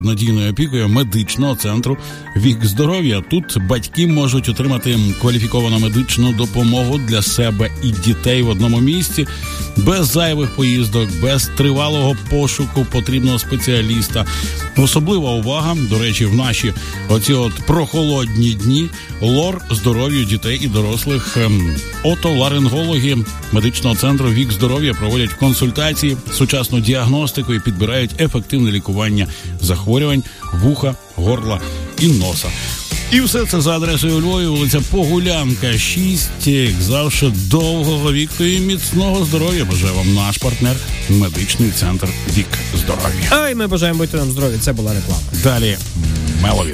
надійною опікою медичного центру «Вік здоров'я». Тут батьки можуть отримати кваліфіковану медичну допомогу для себе і дітей в одному місці, без зайвих поїздок, без тривалого пошуку потрібного спеціаліста. Особлива увага, до речі, в наші оці прохолодні дні лор здоров'ю дітей і дорослих. Отоларингологи медичного центру «Вік здоров'я» проводять консультації, сучасну діагностику і підбирають ефективне лікування захворювань вуха, горла і носа. І все це за адресою у Львові, вулиця Погулянка, 6. Як завжди, довгого віку і міцного здоров'я бажає вам наш партнер – медичний центр «Вік здоров'я». А й ми бажаємо бути нам здорові. Це була реклама. Далі Меловін.